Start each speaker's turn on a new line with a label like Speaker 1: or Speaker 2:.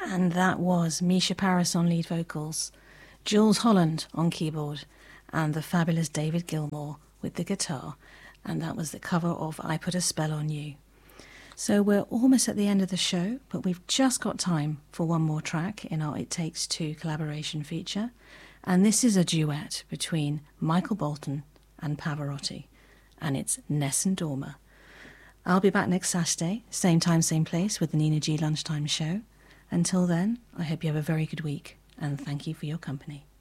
Speaker 1: And that was Misha Paris on lead vocals, Jules Holland on keyboard, and the fabulous David Gilmour with the guitar. And that was the cover of I Put a Spell on You. So we're almost at the end of the show, but we've just got time for one more track in our It Takes Two collaboration feature. And this is a duet between Michael Bolton and Pavarotti. And it's Nessun Dorma. I'll be back next Saturday, same time, same place, with the Nina G Lunchtime Show. Until then, I hope you have a very good week, and thank you for your company.